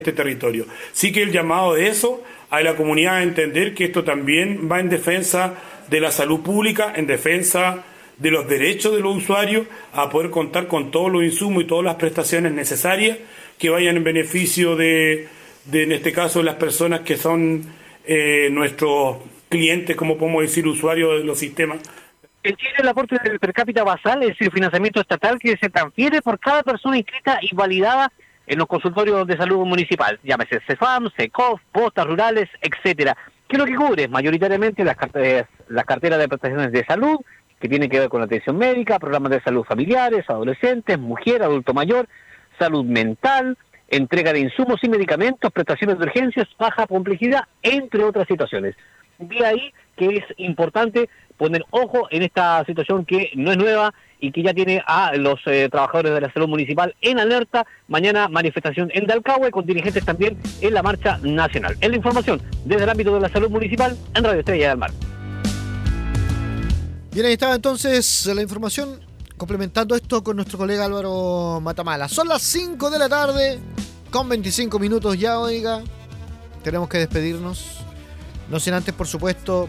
este territorio. Sí que el llamado de eso a la comunidad a entender que esto también va en defensa de la salud pública, en defensa de los derechos de los usuarios, a poder contar con todos los insumos y todas las prestaciones necesarias que vayan en beneficio de en este caso, las personas que son nuestros clientes, como podemos decir, usuarios de los sistemas. En Chile el aporte del per cápita basal es el financiamiento estatal que se transfiere por cada persona inscrita y validada en los consultorios de salud municipal, llámese CEFAM, SECOF, postas rurales, etcétera. ¿Qué es lo que cubre? Mayoritariamente las carteras de prestaciones de salud, que tienen que ver con la atención médica, programas de salud familiares, adolescentes, mujer, adulto mayor, salud mental, entrega de insumos y medicamentos, prestaciones de urgencias, baja complejidad, entre otras situaciones. De ahí que es importante poner ojo en esta situación que no es nueva y que ya tiene a los trabajadores de la salud municipal en alerta. Mañana manifestación en Dalcahue con dirigentes también en la marcha nacional. Es la información desde el ámbito de la salud municipal en Radio Estrella del Mar. Bien, ahí estaba entonces la información, complementando esto con nuestro colega Álvaro Matamala. Son las 5 de la tarde, con 25 minutos ya, oiga. Tenemos que despedirnos. No sin antes, por supuesto,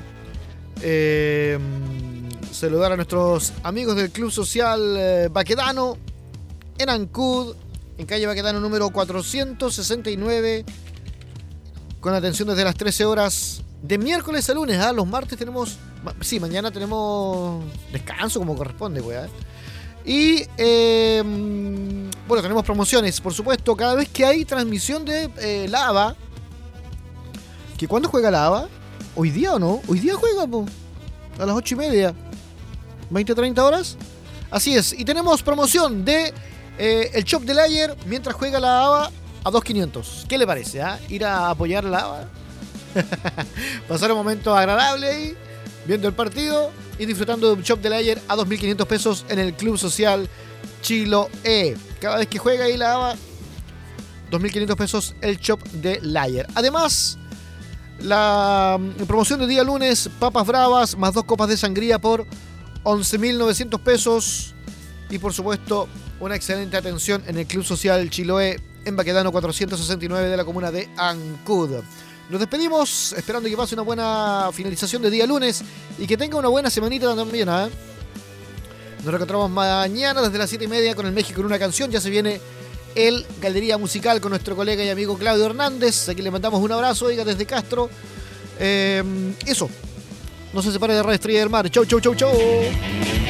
saludar a nuestros amigos del Club Social Baquedano en Ancud, en calle Baquedano número 469, con atención desde las 13 horas de miércoles a lunes. Los martes tenemos, sí, mañana tenemos descanso como corresponde, weá. Y bueno, tenemos promociones, por supuesto, cada vez que hay transmisión de la ABA. ¿Que cuándo juega la ABA? ¿Hoy día o no? Hoy día juega, po, a las 8:30, 20-30 horas. Así es, y tenemos promoción de el Shop del Ayer mientras juega la ABA a 2.500. ¿Qué le parece? Ir a apoyar la ABA, pasar un momento agradable ahí, viendo el partido y disfrutando de un Shop del Ayer a 2.500 pesos en el Club Social Chiloé. Cada vez que juega ahí la ABA, 2.500 pesos el Shop del Ayer. Además, la promoción de día lunes, papas bravas más 2 copas de sangría por 11.900 pesos. Y por supuesto, una excelente atención en el Club Social Chiloé en Baquedano 469 de la comuna de Ancud. Nos despedimos esperando que pase una buena finalización de día lunes y que tenga una buena semanita también. Nos reencontramos mañana desde las 7:30 con el México en una canción. Ya se viene el Galería Musical con nuestro colega y amigo Claudio Hernández. Aquí le mandamos un abrazo, oiga, desde Castro. Eso. No se separe de Radio Estrella del Mar. Chau, chau, chau, chau.